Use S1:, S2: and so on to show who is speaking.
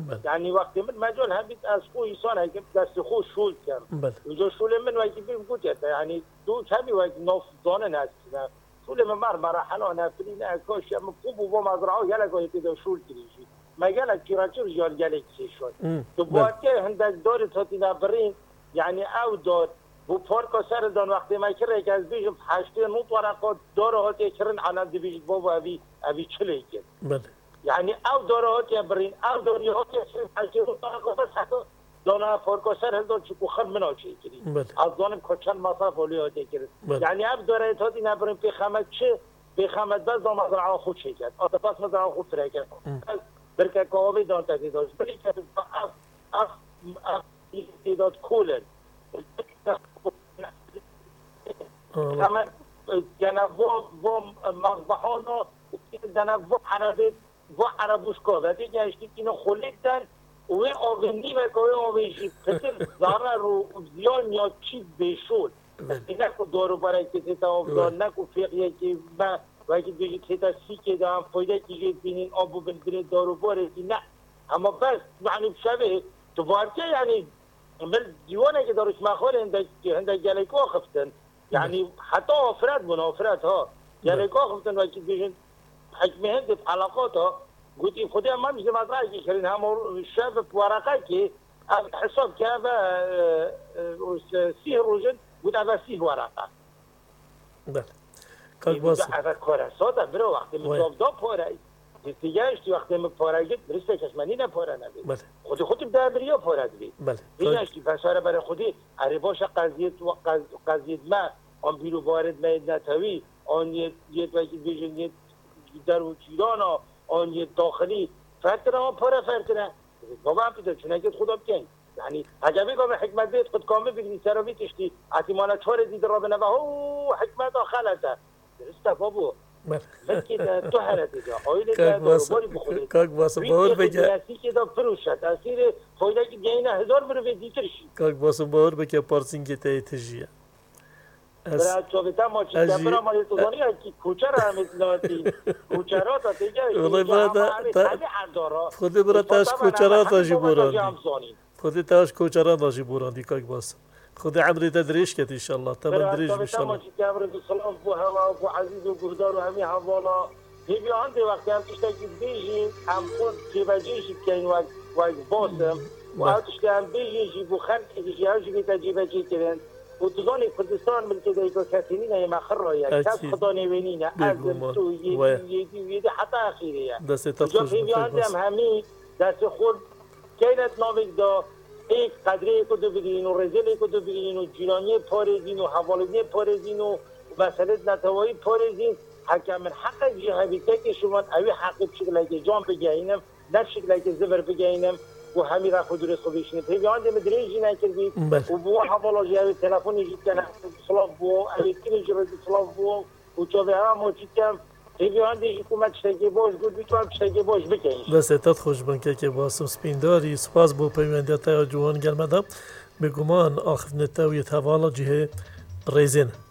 S1: یعنی وقتی من مجال همین از خو ایسان که دست خو شول کردم اونجا شول من وقتی بیم گوتیت یعنی دو کمی وقتی ناف دانه نستیدم شول من مرحله نفرین اکاش هم خوب و با مزرعه گله گاهی که شول کریشی مگه کیراچه رجال گله کسی شد تو باید که هندک داری تاتی نبرین یعنی او دار بو پارکا سر دان وقتی مکره که از بیشم 89 ورقات داره هاتی کرن علم دی بیشت بابا اوی چلی کن یعنی او داره هاتی برین او داری هاتی کرن 89 ورقات بس حتی دانه پارکا سر هل دان چکو خم منا چی کری از دانم کچن مصرف اولی هاتی کرن یعنی او داره هاتی نبرین پیخمت چه پیخمت بس دان مزرعه خود چی کرد آتا پس مزرعه خود فرای کرد برکه کهاوی دان تاکی داشت بلی که استعداد کولن كمان جنبوا مصباحنا جنبوا عربوش كذا جاشتي كنا خليتن وأغني بكوي وبيجي كتير ضرر وزيان يا شيء بيشول إذا كدارو برای کسی تابدار نکو فقیه که ما وقتی بيجي كتا سيكي دام فايدة تيجي بينين أبو بنتين دارو باره نه اما بس يعني بشبه تباركه يعني من دیوانه که داروش مخور هنده گلکا خفتن یعنی حتی آفرت ها گلکا خفتن و که بیشن حکمه هنده حلقات ها گوتی خودی هم میشه مزرعه که کرین همون شب ورقه که حساب که به 30 روزن بود اول 30 ورقه
S2: بله کاک باز
S1: اول کار ساده برو وقتی مصابدا پاره دیگه اشتی وقتی پارگید برسته کشمنی نپاره نبید خودی در بریا پاره دید دیگه اشتی فساره برای خودی عرباش قضیت ما آن بیرو وارد مید نتوی آن یه وقتی بیشن یه در و چیرانا آن یه داخلی فرتره آن پاره فرتره بابا هم پیدا چونه که خدا بکن یعنی عجبی که حکمت بید خود کامل بگیری سر و بیتشتی احتمالا 4 دید را بنوه او حکمت خلطه درسته بابو لكن تهرت إذا
S2: كاك باس باور بكا
S1: كده فروشة تأثير فايدة جينا 1000 برو في ترشي
S2: كاك باس باور بكا بارسينج تاي تجيا
S1: برای چوبتا ما چی کبرا ما تونی کی کوچرا مثلاتی کوچرات تیجا
S2: والله برا خود برا تاش کوچرات جبوران خود تاش کوچرات جبوران دي كاك باس خذ عمري تدريش كت ان شاء الله تدريج ان شاء الله
S1: كامر بالسلام ابو هوا ابو عزيز وقدار وهمي حوالا هي عندي وقت هم تشتكي بيجي هم خود جيباجيش كاين واق باسم وهاتش هم بيجي جيبو خلق يجي هاجي تجيباجي كده وتظني كردستان من كده يكون كاتنين هي مخرة يعني كاس خداني وينينا أزم تو يدي حتى أخيرية
S2: دست تفوز
S1: هي عندي همي دست خود كانت نامك دا ایک قدره کدو بگیرین و رزل کدو بگیرین و جیلانی پارزین و حوالدین پارزین و مسئله نتوایی پارزین حکم من حق جهبیته که شما اوی حق بشکل که جان بگیرینم نه بشکل که زبر بگیرینم و همین را خود درست خوبیشنه پیوی آنده مدریجی نکردید و بو حوالا جهبی تلفون نجید کنه سلاف بو اوی کنی جرد سلاف بو و چاوه هم موجود کم پیوان دی حکومت شتاکی باش بود میتونم شتاکی باش بکنیش
S2: دستت خوش بنکه که باسم سپینداری سپاس بو پیوندیت جوان گرمده بگمان آخف نتاویت حوالا جهه ریزین